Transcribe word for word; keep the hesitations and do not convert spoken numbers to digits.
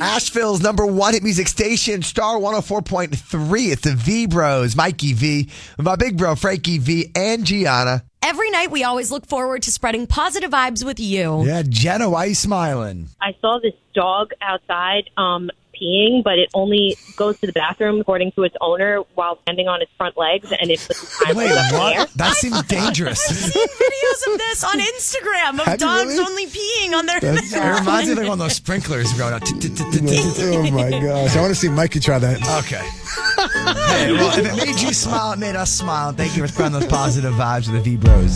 Asheville's number one hit music station, Star one oh four point three. It's the V Bros, Mikey V, with my big bro, Frankie V, and Gianna. Every night, we always look forward to spreading positive vibes with you. Yeah, Jenna, why are you smiling? I saw this dog outside um, peeing, but it only goes to the bathroom according to its owner while standing on its front legs, and it puts its hind Wait, legs up in the air. what? That seems dangerous. I've seen videos of this on Instagram of Have you dogs really? only peeing on their That's- their it reminds me of own. like one of those sprinklers going out. Oh my gosh. I want to see Mikey try that. Okay. Hey, well, if it made you smile, it made us smile. Thank you for spreading those positive vibes with the V Bros.